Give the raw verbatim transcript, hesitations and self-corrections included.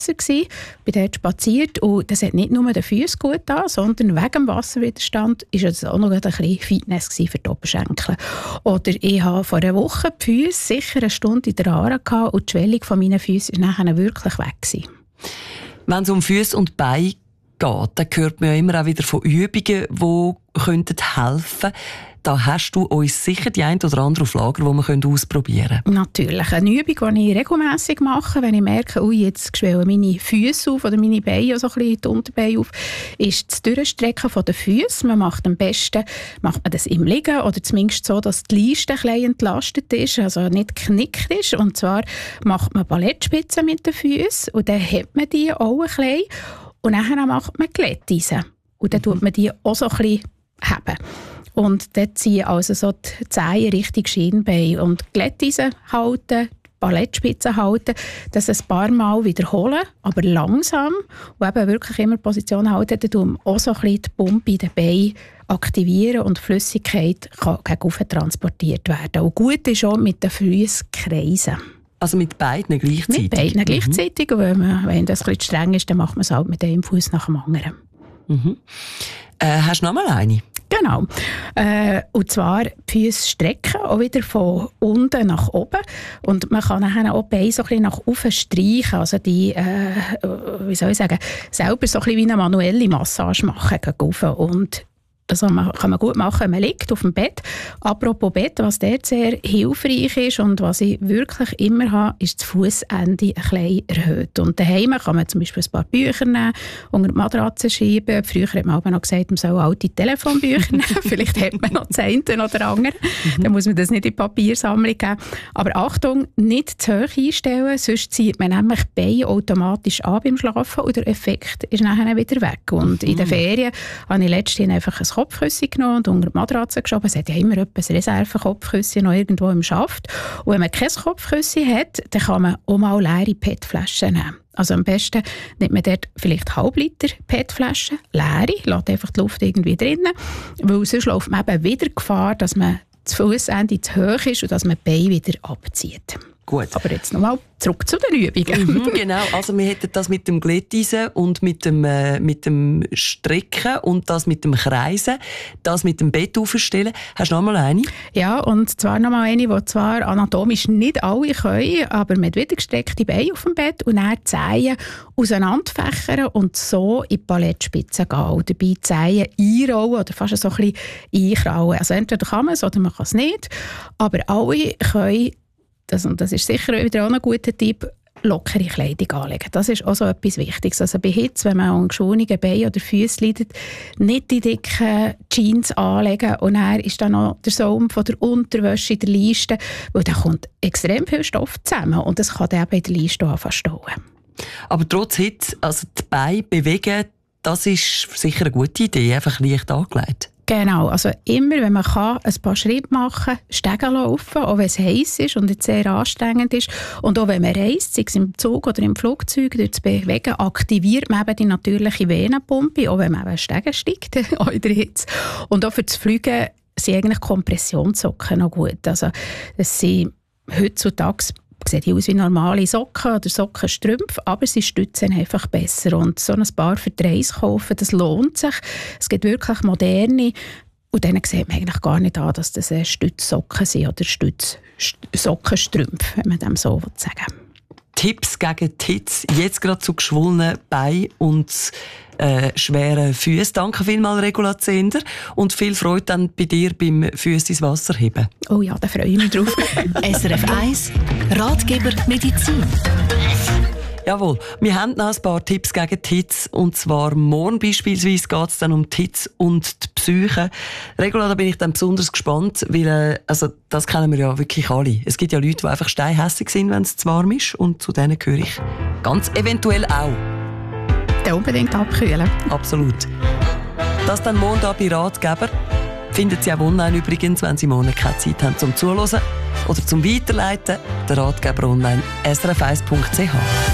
Gewesen, bin dort spaziert und das hat nicht nur den Füßen gut getan, sondern wegen dem Wasserwiderstand war es auch noch ein bisschen Fitness für die Oberschenkel. Oder ich habe vor einer Woche die Füße sicher eine Stunde in der Aare gehabt und die Schwellung von meinen Füßen war nachher wirklich weg gewesen. Wenn es um Füße und Beine geht, dann hört man ja immer auch wieder von Übungen, die helfen könnten. Da hast du uns sicher die ein oder andere auf Lager, die wir ausprobieren können. Natürlich. Eine Übung, die ich regelmässig mache, wenn ich merke, ui, jetzt schwellen meine Füße auf oder meine Beine, so ein bisschen die Unterbeine auf, ist das Durchstrecken der Füße. Man macht am besten macht man das im Liegen oder zumindest so, dass die Leiste ein bisschen entlastet ist, also nicht geknickt ist. Und zwar macht man Ballettspitzen mit den Füßen und dann hebt man die auch ein bisschen und dann macht man Glätteisen. Und dann tut man die auch so ein bisschen heben. Und dort ziehen also so die Zehen Richtung Schienbein. Und Glätteisen halten, Ballettspitzen halten, das ein paar Mal wiederholen, aber langsam. Und eben wirklich immer die Position halten, dann tun wir auch so ein bisschen die Pumpe in den Beinen aktivieren und die Flüssigkeit kann gegen oben transportiert werden. Und gut ist auch mit den Füßen kreisen. Also mit beiden gleichzeitig? Mit beiden gleichzeitig. Mhm. Und wenn, man, wenn das ein bisschen streng ist, dann macht man es halt mit einem Fuß nach dem anderen. Mhm. Äh, hast du noch mal eine? Genau. Äh, und zwar die Füße strecken, auch wieder von unten nach oben. Und man kann nachher auch die Beine so ein bisschen nach oben streichen. Also die, äh, wie soll ich sagen, selber so ein bisschen wie eine manuelle Massage machen gegen oben. Und das kann man gut machen, wenn man liegt auf dem Bett. Apropos Bett, was dort sehr hilfreich ist und was ich wirklich immer habe, ist das Fußende ein bisschen erhöht. Und daheim kann man zum Beispiel ein paar Bücher nehmen, unter die Matratze schieben. Früher hat man aber noch gesagt, man soll alte Telefonbücher nehmen. Vielleicht hat man noch das eine oder andere. Mhm. Dann muss man das nicht in die Papiersammlung geben. Aber Achtung, nicht zu hoch einstellen, sonst zieht man nämlich die Beine automatisch an beim Schlafen und der Effekt ist nachher wieder weg. Und mhm. in den Ferien habe ich letztens einfach ein Kopfkissen genommen und unter die Matratze geschoben. Es hat ja immer etwas Reserve-Kopfkissen noch irgendwo im Schaft. Und wenn man kein Kopfkissen hat, dann kann man auch mal leere P E T-Flaschen nehmen. Also am besten nimmt man dort vielleicht Halbliter P E T-Flaschen, leere, lässt einfach die Luft irgendwie drinnen, weil sonst läuft man eben wieder Gefahr, dass man das Fussende zu hoch ist und dass man die Beine wieder abzieht. Gut. Aber jetzt nochmal zurück zu den Übungen. Mhm, genau, also wir hätten das mit dem Glätteisen und mit dem, äh, mit dem Strecken und das mit dem Kreisen, das mit dem Bett aufstellen. Hast du noch mal eine? Ja, und zwar noch mal eine, die zwar anatomisch nicht alle können, aber mit wieder gestreckten Beinen auf dem Bett und dann die Zehen auseinanderfächern und so in die Ballettspitze gehen. Und dabei die Zehen einrollen oder fast so ein bisschen einkrauen. Also entweder kann man es oder man kann es nicht, aber alle können, Das, und das ist sicher wieder auch ein guter Tipp, lockere Kleidung anlegen. Das ist auch so etwas Wichtiges. Also bei Hitze, wenn man an geschwungenen Beinen oder Füßen leidet, nicht die dicken Jeans anlegen und dann ist dann noch der Saum von der Unterwäsche in der Leiste, weil da kommt extrem viel Stoff zusammen und das kann dann eben in der Leiste auch verstauen. Aber trotz Hitze, also die Beine bewegen, das ist sicher eine gute Idee, einfach leicht angelegt. Genau, also immer, wenn man kann, ein paar Schritte machen, Stegen laufen, auch wenn es heiß ist und jetzt sehr anstrengend ist. Und auch wenn man reist, sei es im Zug oder im Flugzeug, durch das Bewegen, aktiviert man eben die natürliche Venenpumpe, auch wenn man eben Stegen steigt, auch in der Hitze. Und auch für das Fliegen sind eigentlich Kompressionssocken noch gut. Also das sind heutzutage sehen die aus wie normale Socken oder Sockenstrümpfe, aber sie stützen einfach besser. Und so ein paar für die Reise kaufen, das lohnt sich. Es gibt wirklich moderne, und dann sieht man eigentlich gar nicht an, dass das Stützsocken sind oder Stützsockenstrümpfe, wenn man dem so sagen will. Tipps gegen die Hitze, jetzt gerade zu geschwollenen Beinen und äh, schweren Füßen. Danke vielmals, Regula Zehnder. Und viel Freude dann bei dir beim Füße ins Wasser heben. Oh ja, da freue ich mich drauf. S R F eins Ratgeber Medizin. Jawohl, wir haben noch ein paar Tipps gegen die Hitze. Und zwar morgen beispielsweise geht es dann um die Hitze und die Psyche. Regula, da bin ich dann besonders gespannt, weil äh, also, das kennen wir ja wirklich alle. Es gibt ja Leute, die einfach steinhässig sind, wenn es zu warm ist. Und zu denen gehöre ich ganz eventuell auch. Dann unbedingt abkühlen. Absolut. Das dann morgen bei Ratgeber. Finden Sie auch online übrigens, wenn Sie morgen keine Zeit haben zum Zuhören oder zum Weiterleiten. Der Ratgeber online s r f eins punkt c h.